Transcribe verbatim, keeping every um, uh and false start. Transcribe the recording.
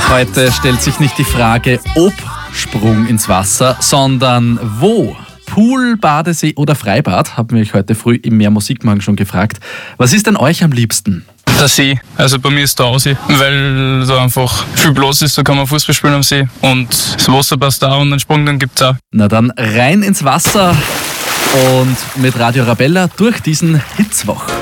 Heute stellt sich nicht die Frage, ob Sprung ins Wasser, sondern wo. Pool, Badesee oder Freibad, haben wir euch heute früh im Mehr Musikmorgen schon gefragt. Was ist denn euch am liebsten? Der See. Also bei mir ist der Aussee, weil da einfach viel los ist, da kann man Fußball spielen am See und das Wasser passt da und einen Sprung dann gibt's auch. Na dann rein ins Wasser und mit Radio Arabella durch diesen Hitzwoch.